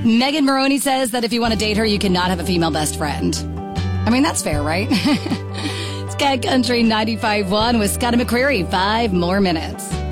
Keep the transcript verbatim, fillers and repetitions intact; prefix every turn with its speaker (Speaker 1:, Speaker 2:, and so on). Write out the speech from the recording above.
Speaker 1: Megan Maroney says that if you want to date her, you cannot have a female best friend. I mean, that's fair, right? It's Cat Country ninety-five point one with Scott and McCreary. Five more minutes.